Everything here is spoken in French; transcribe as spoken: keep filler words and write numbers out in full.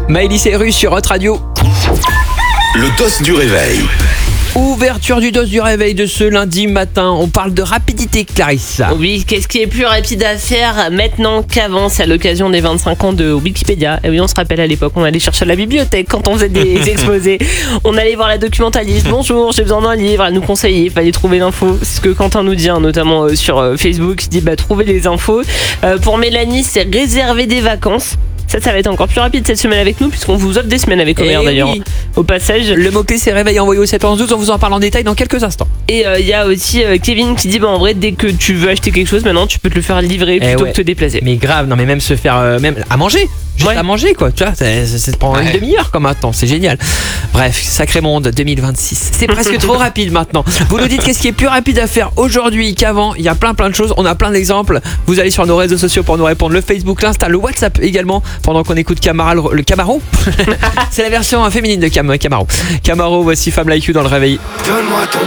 Miley Cyrus sur Hot Radio. Le dos du réveil. Ouverture du dos du réveil de ce lundi matin. On parle de rapidité, Clarissa. Oui, qu'est-ce qui est plus rapide à faire maintenant qu'avant? C'est à l'occasion des vingt-cinq ans de Wikipédia. Et oui, on se rappelle à l'époque, on allait chercher à la bibliothèque quand on faisait des exposés. On allait voir la documentaliste. Bonjour, j'ai besoin d'un livre. Elle nous conseillait, il fallait trouver l'info. C'est ce que Quentin nous dit, hein, notamment euh, sur euh, Facebook. Il dit bah trouvez les infos. Euh, pour Mélanie, c'est réserver des vacances. Ça, ça va être encore plus rapide cette semaine avec nous, puisqu'on vous offre des semaines avec Omer Eh d'ailleurs. oui. Au passage. Le mot-clé c'est réveil envoyé au sept onze douze. On vous en parle en détail dans quelques instants. Et il euh, y a aussi euh, Kevin qui dit bah en vrai, dès que tu veux acheter quelque chose, maintenant tu peux te le faire livrer plutôt Eh ouais. que te déplacer. Mais grave, non mais même se faire euh, même à manger. Juste Ouais. à manger quoi, tu vois, ça, ça, ça te prend une Ouais. demi-heure comme maintenant, c'est génial. Bref, sacré monde deux mille vingt-six. C'est presque trop rapide maintenant. Vous nous dites qu'est-ce qui est plus rapide à faire aujourd'hui qu'avant. Il y a plein plein de choses, on a plein d'exemples. Vous allez sur nos réseaux sociaux pour nous répondre, le Facebook, l'Insta, le WhatsApp également, pendant qu'on écoute Camara, le, le Camaro. C'est la version féminine de Cam, Camaro. Camaro, voici Femme Like You dans le réveil. Donne-moi ton